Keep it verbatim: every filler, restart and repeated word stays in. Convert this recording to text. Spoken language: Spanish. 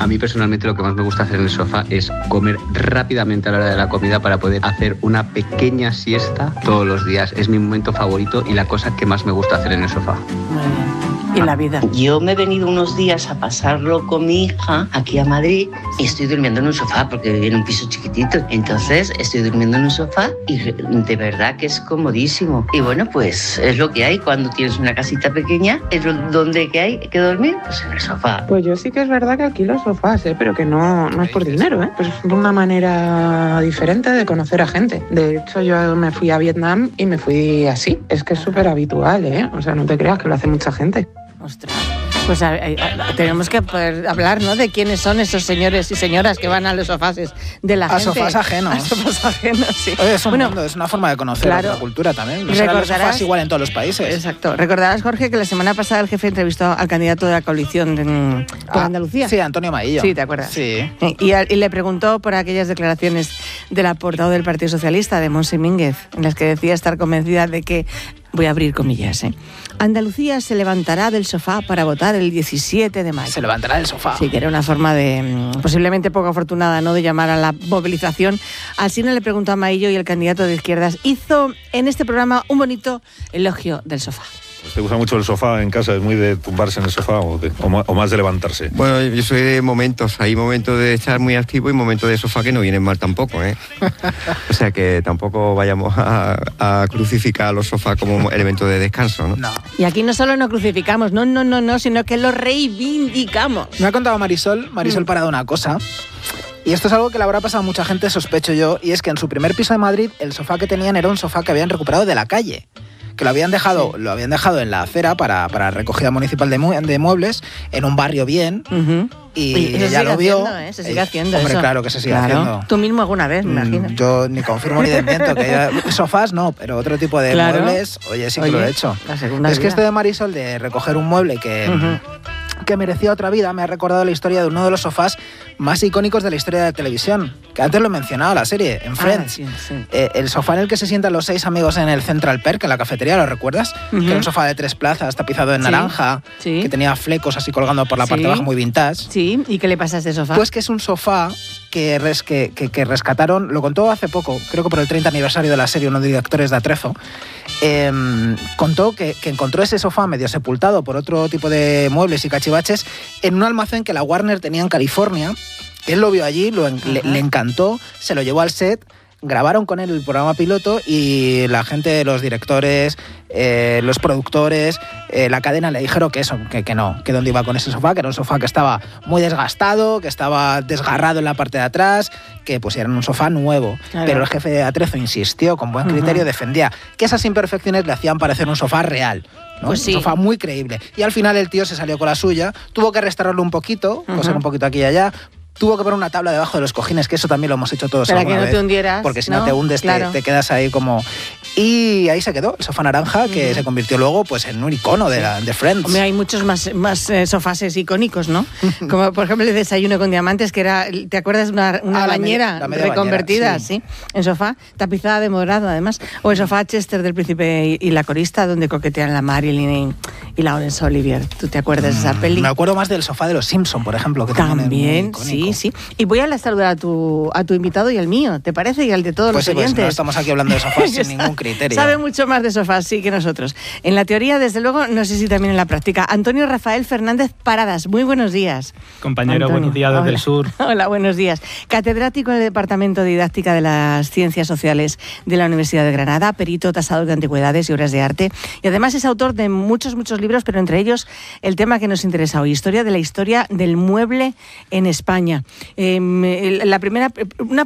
A mí personalmente lo que más me gusta hacer en el sofá es comer rápidamente a la hora de la comida para poder hacer una pequeña siesta todos los días. Es mi momento favorito y la cosa que más me gusta hacer en el sofá. Muy bien. ¿Y la vida? Yo me he venido unos días a pasarlo con mi hija aquí a Madrid y estoy durmiendo en un sofá porque vivo en un piso chiquitito. Entonces estoy durmiendo en un sofá y de verdad que es comodísimo. Y bueno, pues es lo que hay cuando tienes una casita pequeña. Es donde que hay que dormir, pues en el sofá. Pues yo sí que es verdad que alquilo sofás, ¿eh? Pero que no, no es por dinero, ¿eh? Pues es una manera diferente de conocer a gente. De hecho, yo me fui a Vietnam y me fui así. Es que es súper habitual, ¿eh? O sea, no te creas que lo hace mucha gente. Ostras, pues a, a, a, tenemos que poder hablar, ¿no?, de quiénes son esos señores y señoras que van a los sofás de la a gente. Sofás ajenos. A sofás ajenos, sí. Oye, es un bueno, mundo, es una forma de conocer claro, la cultura también. No serán los sofás igual en todos los países. Exacto. Recordarás, Jorge, que la semana pasada el jefe entrevistó al candidato de la coalición de, por ah, Andalucía. Sí, Antonio Maillo. Sí, ¿te acuerdas? Sí. Y, y le preguntó por aquellas declaraciones del portavoz del Partido Socialista, de Montse Mínguez, en las que decía estar convencida de que, voy a abrir comillas, ¿eh? Andalucía se levantará del sofá para votar el diecisiete de mayo. Se levantará del sofá. Sí, que era una forma de, posiblemente poco afortunada, ¿no?, de llamar a la movilización. Así no le preguntó a Maillo y el candidato de izquierdas hizo en este programa un bonito elogio del sofá. ¿Te gusta mucho el sofá en casa? ¿Es muy de tumbarse en el sofá o, de, o más de levantarse? Bueno, yo soy de momentos. Hay momentos de estar muy activo y momentos de sofá que no vienen mal tampoco, ¿eh? O sea que tampoco vayamos a, a crucificar los sofás como elemento de descanso, ¿no? No. Y aquí no solo no crucificamos, no, no, no, no, sino que lo reivindicamos. Me ha contado Marisol, Marisol mm. Parada una cosa. Y esto es algo que le habrá pasado a mucha gente, sospecho yo, y es que en su primer piso de Madrid el sofá que tenían era un sofá que habían recuperado de la calle. Que lo habían dejado, sí. lo habían dejado en la acera para, para recogida municipal de, mu de muebles, en un barrio bien, uh-huh. y, y ella lo vio. Haciendo, ¿eh? Se sigue haciendo Hombre, eso. claro que se sigue claro. haciendo. Tú mismo alguna vez, me imagino. Yo ni confirmo ni desmiento, que haya, sofás no, pero otro tipo de claro. muebles, oye, sí que oye, lo he hecho. La segunda es vida. que esto de Marisol, de recoger un mueble que... Uh-huh. que merecía otra vida, me ha recordado la historia de uno de los sofás más icónicos de la historia de la televisión, que antes lo he mencionado, la serie, en Friends. Ah, sí, sí. Eh, el sofá en el que se sientan los seis amigos en el Central Perk, en la cafetería, ¿lo recuerdas? Uh-huh. Que era un sofá de tres plazas, tapizado en sí. naranja, sí. que tenía flecos así colgando por la parte sí. de abajo, muy vintage. Sí, ¿y qué le pasa a ese sofá? Pues que es un sofá que, res, que, que, que rescataron, lo contó hace poco, creo que por el treinta aniversario de la serie, uno de los directores de Atrezo, eh, contó que, que encontró ese sofá medio sepultado por otro tipo de muebles y cachivaches en un almacén que la Warner tenía en California. Él lo vio allí, lo, le, le encantó, se lo llevó al set, grabaron con él el programa piloto y la gente, los directores, eh, los productores, eh, la cadena le dijeron que eso, que, que no, que dónde iba con ese sofá, que era un sofá que estaba muy desgastado, que estaba desgarrado en la parte de atrás, que pusieran un sofá nuevo. Claro. Pero el jefe de Atrezo insistió, con buen criterio, uh-huh. defendía que esas imperfecciones le hacían parecer un sofá real. ¿no? Pues sí. Un sofá muy creíble. Y al final el tío se salió con la suya, tuvo que restaurarlo un poquito, uh-huh. coser un poquito aquí y allá. Tuvo que poner una tabla debajo de los cojines, que eso también lo hemos hecho todos para alguna que no vez, te hundieras, porque si no, no te hundes, claro. te, te quedas ahí como... Y ahí se quedó, el sofá naranja, que uh-huh. se convirtió luego pues en un icono de, la, de Friends. Hombre, hay muchos más, más eh, sofases icónicos, ¿no? Como por ejemplo el desayuno con diamantes, que era, ¿te acuerdas? Una, una ah, bañera la media, la reconvertida, bañera, sí. sí, en sofá, tapizada de morado además. O el sofá Chester del Príncipe y, y la Corista, donde coquetean la Marilyn y, y Laurence Olivier. ¿Tú te acuerdas mm, de esa peli? Me acuerdo más del sofá de los Simpson, por ejemplo, que también, también sí, sí. Y voy a saludar a tu, a tu invitado y al mío, ¿te parece? Y al de todos pues los sí, oyentes. Pues no estamos aquí hablando de sofás sin ningún criterio. Sabe mucho más de sofás, sí, que nosotros. En la teoría, desde luego, no sé si también en la práctica. Antonio Rafael Fernández Paradas, muy buenos días. Compañero, Antonio. buenos días desde Hola. el sur. Hola, buenos días. Catedrático en el Departamento de Didáctica de las Ciencias Sociales de la Universidad de Granada, perito tasador de antigüedades y obras de arte. Y además es autor de muchos, muchos libros, pero entre ellos el tema que nos interesa hoy, historia de la historia del mueble en España. Eh, la primera, una